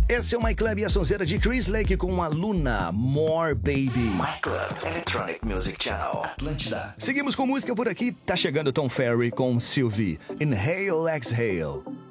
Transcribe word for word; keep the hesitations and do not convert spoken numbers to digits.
Esse é o My Club e a sonzeira de Chris Lake com a Luna, More Baby. My Club Electronic Music Channel, Atlântida. Seguimos com música por aqui, tá chegando Tom Ferry com Sylvie, Inhale, Exhale.